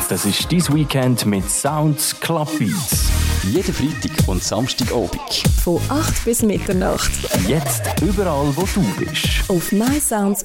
Das ist «Dein Weekend» mit Sounds Club Beats. Jeden Freitag und Samstagabend. Von 8 bis Mitternacht. Jetzt überall, wo du bist. Auf mysounds.ch.